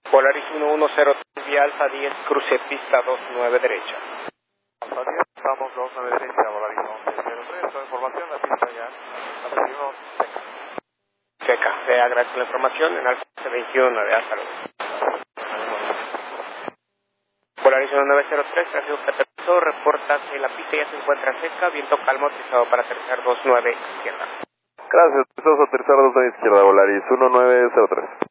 Polaris 1103 vía Alfa 10, cruce pista 29 derecha. Alfa 10, estamos 29 derecha, Polaris 1103, toda información, la pista ya la recibimos seca. Seca, le agradezco la información en Alfa 219, hasta luego. Polaris 1903, tráfico que aterrizó, reporta que la pista ya se encuentra seca, viento calmo autorizado para aterrizar 29 izquierda. Gracias, estamos a aterrizar 29 izquierda, Polaris 1903.